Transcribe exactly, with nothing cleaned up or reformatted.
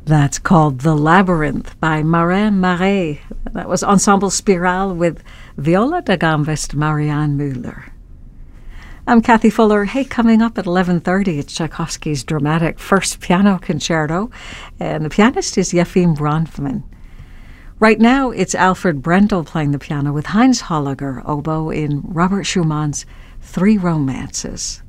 That's called The Labyrinth by Marin Marais. That was Ensemble Spiral with Viola da Gambist, Marianne Müller. I'm Kathy Fuller. Hey, coming up at eleven thirty, it's Tchaikovsky's dramatic First Piano Concerto, and the pianist is Yefim Bronfman. Right now, it's Alfred Brendel playing the piano with Heinz Holliger, oboe, in Robert Schumann's Three Romances.